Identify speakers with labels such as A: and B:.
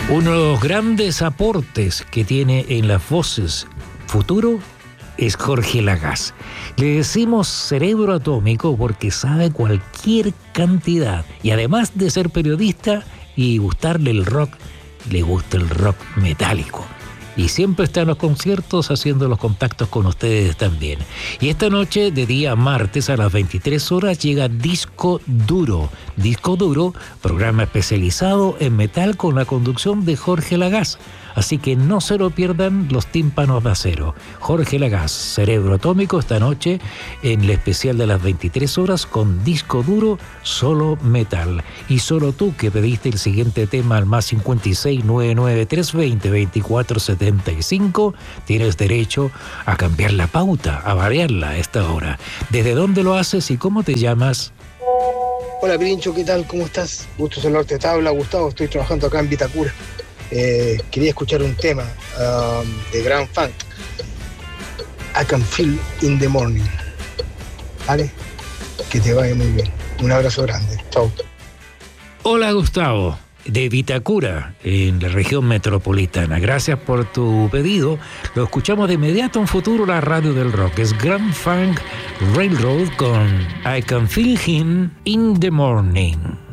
A: Uno de los grandes aportes que tiene en las voces futuro es Jorge Lagasse. Le decimos cerebro atómico porque sabe cualquier cantidad. Y además de ser periodista y gustarle el rock, le gusta el rock metálico. Y siempre está en los conciertos haciendo los contactos con ustedes también. Y esta noche, de día martes a las 23 horas, llega Disco Duro. Disco Duro, programa especializado en metal con la conducción de Jorge Lagasse. Así que no se lo pierdan los tímpanos de acero. Jorge Lagasse, Cerebro Atómico, esta noche en el especial de las 23 horas con Disco Duro, solo metal. Y solo tú que pediste el siguiente tema al más 56 99 320 2475, tienes derecho a cambiar la pauta, a variarla a esta hora. ¿Desde dónde lo haces y cómo te llamas?
B: Hola Pirincho, ¿qué tal? ¿Cómo estás? Gusto saludarte, te habla Gustavo, estoy trabajando acá en Vitacura. Quería escuchar un tema de Grand Funk, I Can Feel in the Morning. ¿Vale? Que te vaya muy bien. Un abrazo grande. Chao.
A: Hola Gustavo, de Vitacura, en la región metropolitana. Gracias por tu pedido. Lo escuchamos de inmediato en Futuro, la radio del rock. Es Grand Funk Railroad con I Can Feel Him in the Morning.